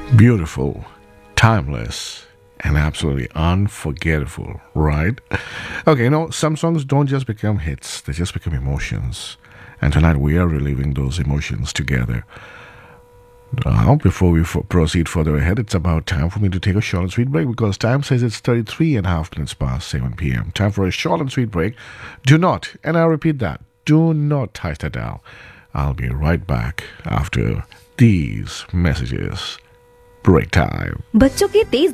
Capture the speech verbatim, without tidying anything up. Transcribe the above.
Beautiful, timeless, and absolutely unforgettable, right? Okay, you know, some songs don't just become hits, they just become emotions. And tonight we are reliving those emotions together. Now, before we f- proceed further ahead, it's about time for me to take a short and sweet break because time says it's thirty-three and a half minutes past seven p m. Time for a short and sweet break. Do not, and I repeat that, do not touch that dial. I'll be right back after these messages. Break time. बच्चों के तेज